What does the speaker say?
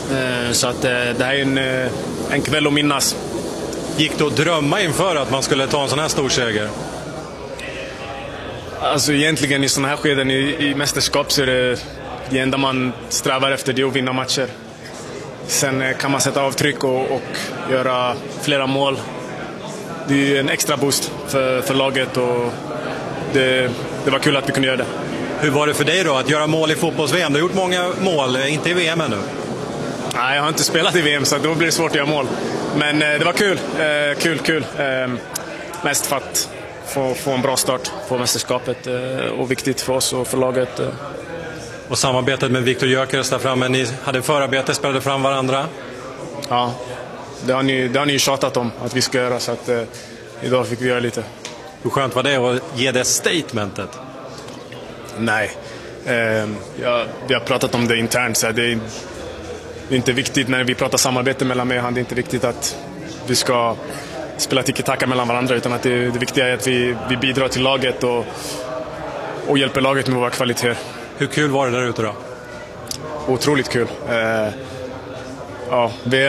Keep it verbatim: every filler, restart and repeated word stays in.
Så att det här är en, en kväll att minnas. Gick det att drömma inför att man skulle ta en sån här stor seger? Alltså egentligen i såna här skeden i, i mästerskap så är det det enda man strävar efter, det är att vinna matcher. Sen kan man sätta avtryck och, och göra flera mål. Det är en extra boost för, för laget och det, det var kul att vi kunde göra det. Hur var det för dig då att göra mål i fotbolls-V M? Du har gjort många mål, inte i V M ännu. Nej, jag har inte spelat i V M så då blir det svårt att göra mål. Men eh, det var kul, eh, kul, kul. Eh, mest för att få, få en bra start på mästerskapet eh, och viktigt för oss och för laget. Eh. Och samarbetet med Viktor Gyökeres där framme, ni hade förarbete, spelade fram varandra. Ja, det har ni, det har ni tjatat om att vi ska göra, så att eh, idag fick vi göra lite. Hur skönt var det att ge det statementet? Nej, eh, jag, vi har pratat om det internt, så det är, det är inte viktigt när vi pratar samarbete mellan mig och han. Det är inte viktigt att vi ska spela tiki-taka mellan varandra, utan att det, det viktiga är att vi, vi bidrar till laget och, och hjälper laget med våra kvaliteter. Hur kul var det där ute då? Otroligt kul. Eh, ja, vi